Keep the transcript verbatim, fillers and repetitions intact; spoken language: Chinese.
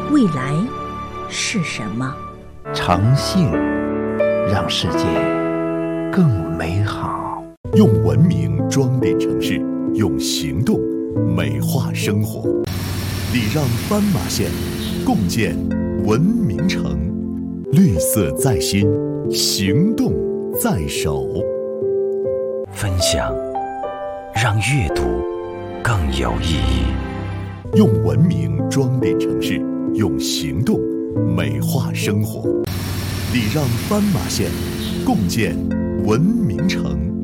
未来是什么？ 诚信让世界更美好。 用文明装点城市，用行动美化生活。礼让斑马线，共建文明城。绿色在心，行动在手。 分享让阅读更有意义。 用文明装点城市，用行动美化生活。礼让斑马线，共建文明城。